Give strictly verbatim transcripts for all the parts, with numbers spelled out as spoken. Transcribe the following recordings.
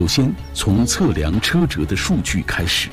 首先从测量车辙的数据开始。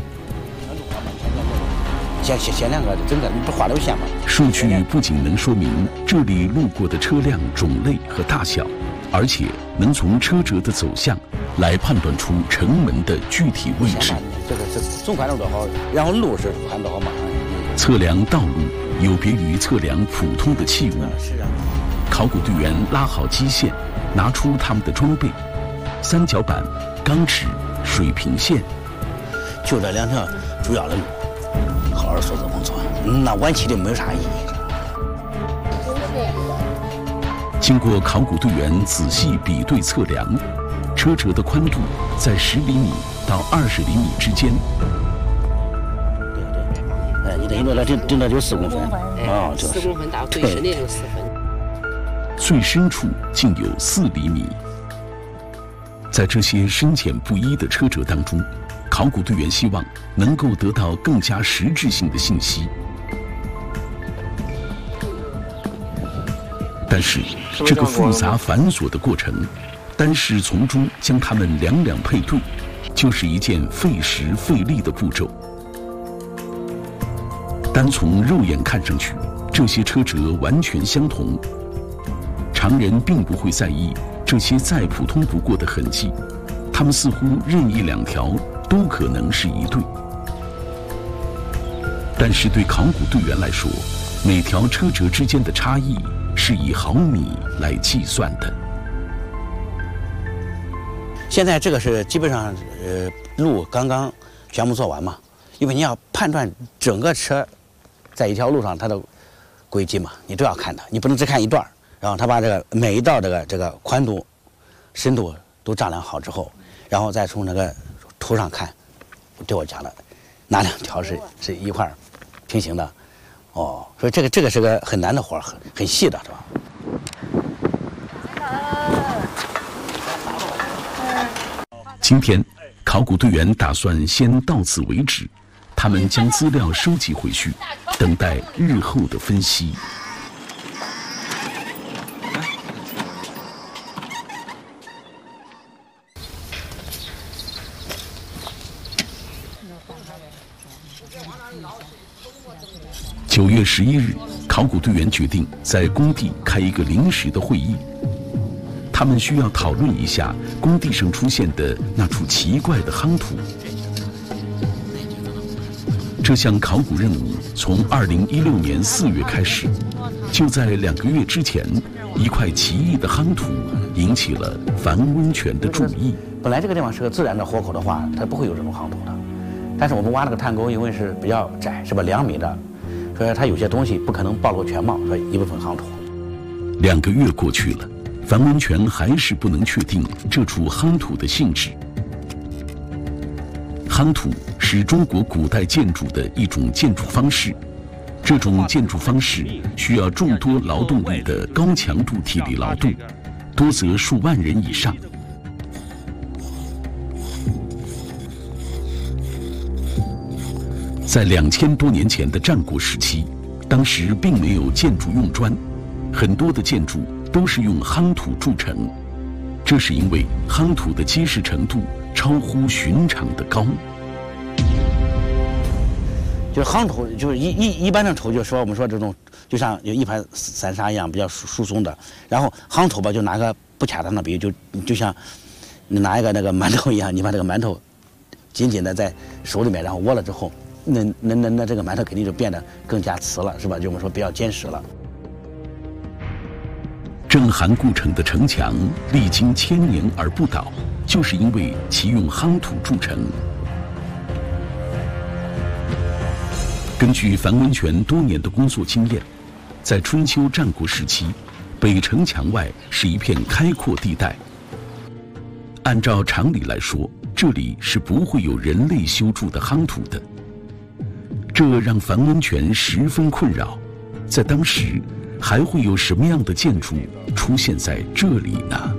先先先两个整个，你不画流线吗？ 数据不仅能说明这里路过的车辆种类和大小，而且能从车辙的走向来判断出城门的具体位置。 这个是总宽度多少，然后路是宽多少码。 测量道路有别于测量普通的器物。考古队员拉好基线，拿出他们的装备：三角板、钢尺、水平线。 就这两条主要的路，好好说这工作，那晚期的没有啥意义。 经过考古队员仔细比对测量，车辙的宽度在十厘米到二十厘米之间。 对对，哎，你等于说那顶顶到就四公分，啊，就四公分到最深的就四分， 最深处竟有四厘米。在这些深浅不一的车辙当中，考古队员希望能够得到更加实质性的信息。但是，这个复杂繁琐的过程，单是从中将它们两两配对，就是一件费时费力的步骤。单从肉眼看上去，这些车辙完全相同，常人并不会在意这些再普通不过的痕迹，它们似乎任意两条都可能是一对。但是对考古队员来说，每条车辙之间的差异是以毫米来计算的。 现在这个是基本上，呃，路刚刚全部做完嘛，因为你要判断整个车在一条路上它的轨迹嘛，你都要看的，你不能只看一段。然后他把这个每一道这个这个宽度、深度都丈量好之后，然后再从那个图上看，对我讲了哪两条是是一块平行的。哦，所以这个这个是个很难的活，很很细的，是吧？ 今天，考古队员打算先到此为止，他们将资料收集回去，等待日后的分析。九月十一日，考古队员决定在工地开一个临时的会议。他们需要讨论一下工地上出现的那处奇怪的夯土。这项考古任务从二零一六年四月开始，就在两个月之前，一块奇异的夯土引起了樊温泉的注意。 本来这个地方是个自然的活口的话，它不会有这种夯土的。但是我们挖了个探沟，因为是比较窄，是吧，两米的。所以它有些东西不可能暴露全貌，所以一部分夯土。 两个月过去了，樊温泉还是不能确定这处夯土的性质。夯土是中国古代建筑的一种建筑方式，这种建筑方式需要众多劳动力的高强度体力劳动，多则数万人以上。在两千多年前的战国时期，当时并没有建筑用砖，很多的建筑都是用夯土铸成。这是因为夯土的结实程度超乎寻常的高。 就是夯土，就是一一一般的土，就是说我们说这种，就像有一盘散沙一样，比较疏疏松的。然后夯土吧，就拿个不恰当的比喻，就就像你拿一个那个馒头一样，你把这个馒头紧紧的在手里面，然后握了之后。那那那那这个馒头肯定就变得更加瓷了，是吧？就我们说比较坚实了。 郑韩故城的城墙历经千年而不倒，就是因为其用夯土铸成。根据樊温泉多年的工作经验，在春秋战国时期，北城墙外是一片开阔地带。按照常理来说，这里是不会有人类修筑的夯土的。这让樊温泉十分困扰，在当时还会有什么样的建筑出现在这里呢？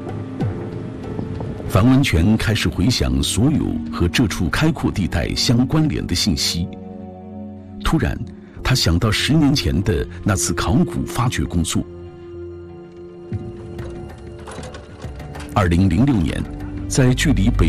樊温泉开始回想所有和这处开阔地带相关联的信息。突然，他想到十年前的那次考古发掘工作。二零零六年， 在距离北